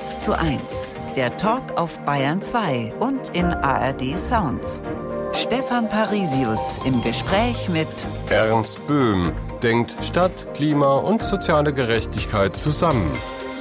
1:1, der Talk auf Bayern 2 und in ARD Sounds. Stefan Parisius im Gespräch mit Ernst Böhm denkt Stadt, Klima und soziale Gerechtigkeit zusammen.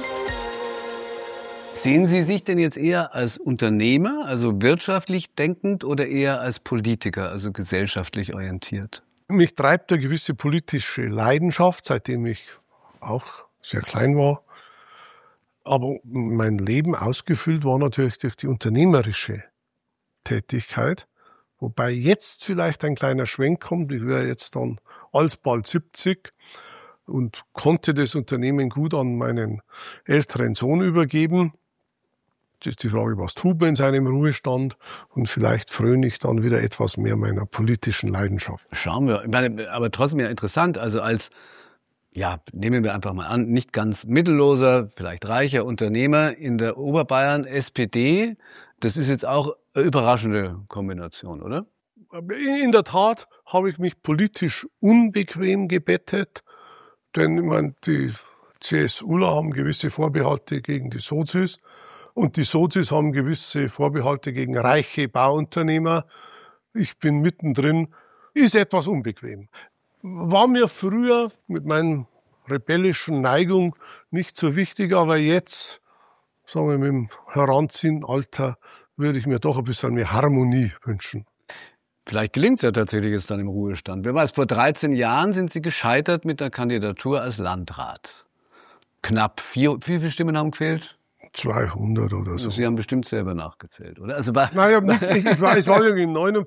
Sehen Sie sich denn jetzt eher als Unternehmer, also wirtschaftlich denkend, oder eher als Politiker, also gesellschaftlich orientiert? Mich treibt eine gewisse politische Leidenschaft, seitdem ich auch sehr klein war. Aber mein Leben ausgefüllt war natürlich durch die unternehmerische Tätigkeit. Wobei jetzt vielleicht ein kleiner Schwenk kommt. Ich wäre jetzt dann alsbald 70 und konnte das Unternehmen gut an meinen älteren Sohn übergeben. Jetzt ist die Frage, was tut man in seinem Ruhestand? Und vielleicht fröne ich dann wieder etwas mehr meiner politischen Leidenschaft. Schauen wir. Ich meine, aber trotzdem ja interessant. Also als, ja, nehmen wir einfach mal an, nicht ganz mittelloser, vielleicht reicher Unternehmer in der Oberbayern SPD. Das ist jetzt auch eine überraschende Kombination, oder? In der Tat habe ich mich politisch unbequem gebettet. Denn ich meine, die CSUler haben gewisse Vorbehalte gegen die Sozis. Und die Sozis haben gewisse Vorbehalte gegen reiche Bauunternehmer. Ich bin mittendrin, ist etwas unbequem. War mir früher mit meiner rebellischen Neigung nicht so wichtig, aber jetzt, sagen wir, mit dem Heranziehen-Alter, würde ich mir doch ein bisschen mehr Harmonie wünschen. Vielleicht gelingt es ja tatsächlich jetzt dann im Ruhestand. Wer weiß, vor 13 Jahren sind Sie gescheitert mit der Kandidatur als Landrat. Knapp wie viele Stimmen haben gefehlt? 200 oder so. Sie haben bestimmt selber nachgezählt, oder? Also Nein, es war irgendwie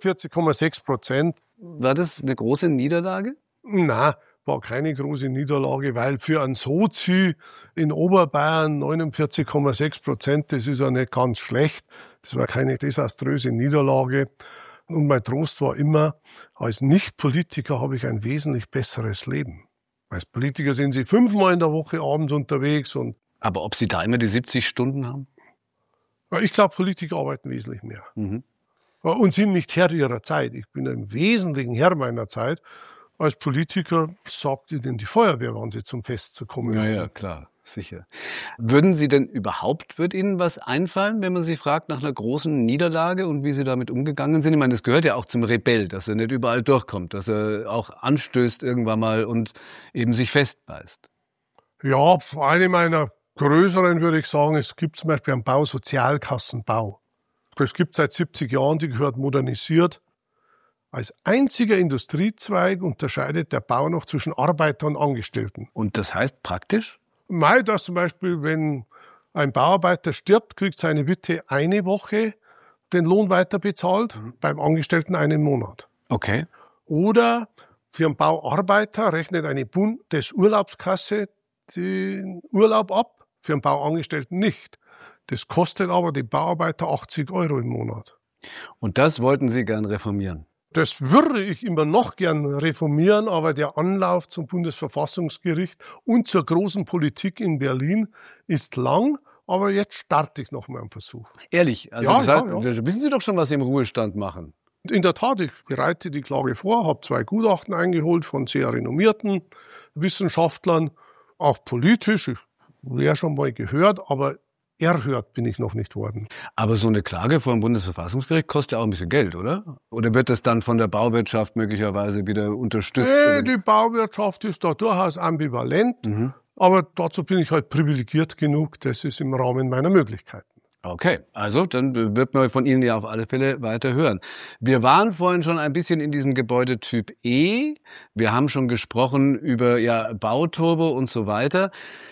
49,6%. War das eine große Niederlage? Nein, war keine große Niederlage, weil für einen Sozi in Oberbayern 49,6%, das ist ja nicht ganz schlecht. Das war keine desaströse Niederlage. Und mein Trost war immer, als Nicht-Politiker habe ich ein wesentlich besseres Leben. Als Politiker sind Sie 5-mal in der Woche abends unterwegs und aber ob Sie da immer die 70 Stunden haben? Ich glaube, Politiker arbeiten wesentlich mehr. Und sind nicht Herr ihrer Zeit. Ich bin im Wesentlichen Herr meiner Zeit. Als Politiker sagt Ihnen die Feuerwehr, wann Sie zum Fest zu kommen haben. Ja, klar, sicher. Würde Ihnen was einfallen, wenn man Sie fragt nach einer großen Niederlage und wie Sie damit umgegangen sind? Ich meine, das gehört ja auch zum Rebell, dass er nicht überall durchkommt, dass er auch anstößt irgendwann mal und eben sich festbeißt. Ja, eine meiner größeren würde ich sagen, es gibt zum Beispiel einen Bau, Sozialkassenbau. Das gibt es seit 70 Jahren, die gehört modernisiert. Als einziger Industriezweig unterscheidet der Bau noch zwischen Arbeiter und Angestellten. Und das heißt praktisch? Dass zum Beispiel, wenn ein Bauarbeiter stirbt, kriegt seine Witwe eine Woche den Lohn weiter bezahlt, beim Angestellten einen Monat. Okay. Oder für einen Bauarbeiter rechnet eine Bundesurlaubskasse den Urlaub ab, für einen Bauangestellten nicht. Das kostet aber den Bauarbeiter 80 € im Monat. Und das wollten Sie gern reformieren? Das würde ich immer noch gern reformieren, aber der Anlauf zum Bundesverfassungsgericht und zur großen Politik in Berlin ist lang, aber jetzt starte ich noch mal einen Versuch. Ehrlich? Also ja, das heißt, ja. Wissen Sie doch schon, was Sie im Ruhestand machen? In der Tat, ich bereite die Klage vor, habe 2 Gutachten eingeholt von sehr renommierten Wissenschaftlern, auch politisch. Ich wäre schon mal gehört, aber erhört bin ich noch nicht worden. Aber so eine Klage vor dem Bundesverfassungsgericht kostet ja auch ein bisschen Geld, oder? Oder wird das dann von der Bauwirtschaft möglicherweise wieder unterstützt? Die Bauwirtschaft ist da durchaus ambivalent, aber dazu bin ich halt privilegiert genug, das ist im Rahmen meiner Möglichkeiten. Okay, also dann wird man von Ihnen ja auf alle Fälle weiter hören. Wir waren vorhin schon ein bisschen in diesem Gebäude Typ E. Wir haben schon gesprochen über Bauturbo und so weiter.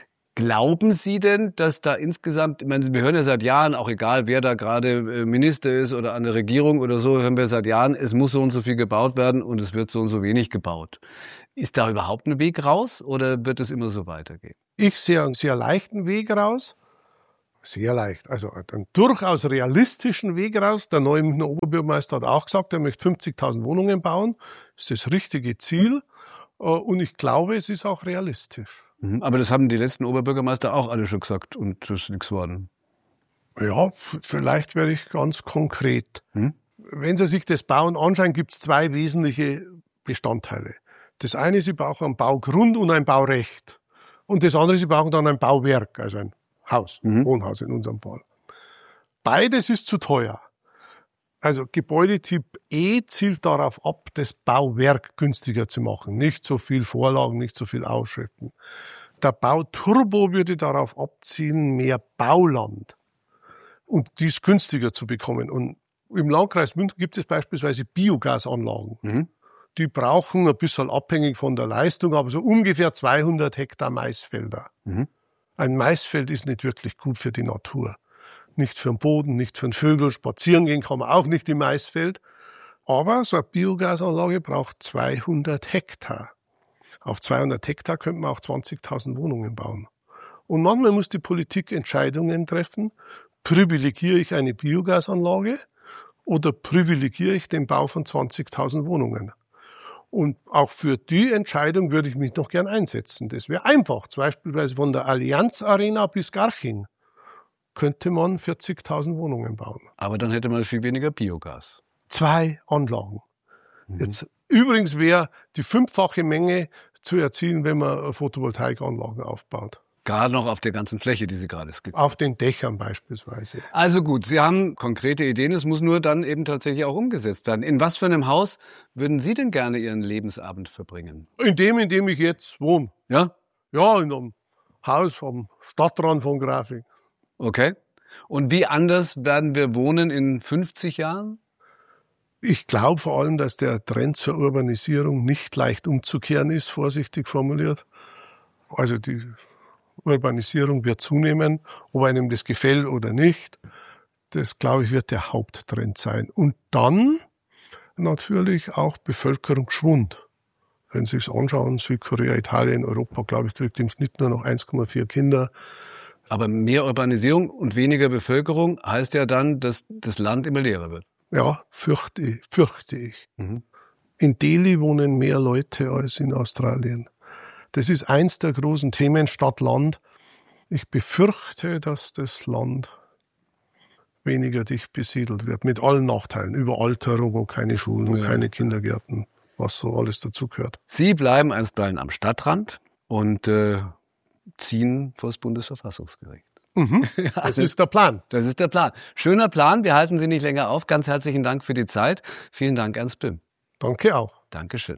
Glauben Sie denn, dass da insgesamt, ich meine, wir hören ja seit Jahren, auch egal wer da gerade Minister ist oder an der Regierung oder so, hören wir seit Jahren, es muss so und so viel gebaut werden und es wird so und so wenig gebaut. Ist da überhaupt ein Weg raus oder wird es immer so weitergehen? Ich sehe einen sehr leichten Weg raus. Sehr leicht, also einen durchaus realistischen Weg raus. Der neue Münchner Oberbürgermeister hat auch gesagt, er möchte 50.000 Wohnungen bauen. Das ist das richtige Ziel. Und ich glaube, es ist auch realistisch. Aber das haben die letzten Oberbürgermeister auch alle schon gesagt und das ist nichts geworden. Ja, vielleicht werde ich ganz konkret. Wenn Sie sich das Bauen anschauen, gibt es 2 wesentliche Bestandteile. Das eine, Sie brauchen einen Baugrund und ein Baurecht. Und das andere, Sie brauchen dann ein Bauwerk, also ein Haus, Wohnhaus in unserem Fall. Beides ist zu teuer. Also Gebäudetyp E zielt darauf ab, das Bauwerk günstiger zu machen. Nicht so viel Vorlagen, nicht so viel Ausschriften. Der Bauturbo würde darauf abzielen, mehr Bauland und dies günstiger zu bekommen. Und im Landkreis München gibt es beispielsweise Biogasanlagen. Die brauchen ein bisschen abhängig von der Leistung, aber so ungefähr 200 Hektar Maisfelder. Ein Maisfeld ist nicht wirklich gut für die Natur. Nicht für den Boden, nicht für den Vögel. Spazieren gehen kann man auch nicht im Maisfeld. Aber so eine Biogasanlage braucht 200 Hektar. Auf 200 Hektar könnte man auch 20.000 Wohnungen bauen. Und manchmal muss die Politik Entscheidungen treffen. Privilegiere ich eine Biogasanlage oder privilegiere ich den Bau von 20.000 Wohnungen? Und auch für die Entscheidung würde ich mich noch gern einsetzen. Das wäre einfach. Beispielsweise von der Allianz Arena bis Garching könnte man 40.000 Wohnungen bauen. Aber dann hätte man viel weniger Biogas. 2 Anlagen. Jetzt, übrigens wäre die 5-fache Menge zu erzielen, wenn man Photovoltaikanlagen aufbaut. Gerade noch auf der ganzen Fläche, die Sie gerade skizzieren. Auf den Dächern beispielsweise. Also gut, Sie haben konkrete Ideen, es muss nur dann eben tatsächlich auch umgesetzt werden. In was für einem Haus würden Sie denn gerne Ihren Lebensabend verbringen? In dem ich jetzt wohne. Ja? Ja, in einem Haus am Stadtrand von Grafing. Okay. Und wie anders werden wir wohnen in 50 Jahren? Ich glaube vor allem, dass der Trend zur Urbanisierung nicht leicht umzukehren ist, vorsichtig formuliert. Also die Urbanisierung wird zunehmen, ob einem das gefällt oder nicht. Das, glaube ich, wird der Haupttrend sein. Und dann natürlich auch Bevölkerungsschwund. Wenn Sie es anschauen, Südkorea, Italien, Europa, glaube ich, kriegt im Schnitt nur noch 1,4 Kinder. Aber mehr Urbanisierung und weniger Bevölkerung heißt ja dann, dass das Land immer leerer wird. Ja, fürchte ich. In Delhi wohnen mehr Leute als in Australien. Das ist eins der großen Themen Stadt-Land. Ich befürchte, dass das Land weniger dicht besiedelt wird, mit allen Nachteilen, Überalterung und keine Schulen und keine Kindergärten, was so alles dazugehört. Sie bleiben einstweilen am Stadtrand und ziehen vor das Bundesverfassungsgericht. Das ist der Plan. Das ist der Plan. Schöner Plan, wir halten Sie nicht länger auf. Ganz herzlichen Dank für die Zeit. Vielen Dank, Ernst Böhm. Danke auch. Dankeschön.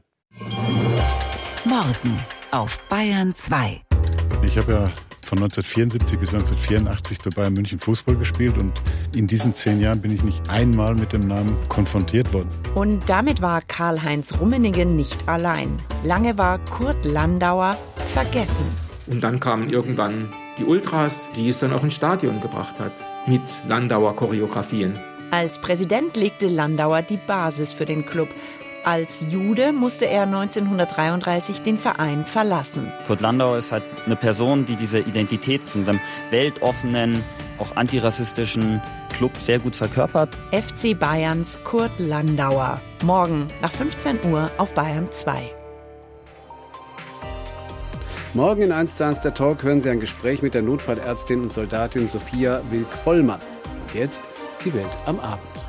Morgen auf Bayern 2. Ich habe ja von 1974 bis 1984 für Bayern München Fußball gespielt und in diesen 10 Jahren bin ich nicht einmal mit dem Namen konfrontiert worden. Und damit war Karl-Heinz Rummenigge nicht allein. Lange war Kurt Landauer vergessen. Und dann kamen irgendwann die Ultras, die es dann auch ins Stadion gebracht hat, mit Landauer Choreografien. Als Präsident legte Landauer die Basis für den Club. Als Jude musste er 1933 den Verein verlassen. Kurt Landauer ist halt eine Person, die diese Identität von einem weltoffenen, auch antirassistischen Club sehr gut verkörpert. FC Bayerns Kurt Landauer. Morgen nach 15 Uhr auf Bayern 2. Morgen in 1:1 der Talk hören Sie ein Gespräch mit der Notfallärztin und Soldatin Sophia Wilk-Vollmann. Und jetzt die Welt am Abend.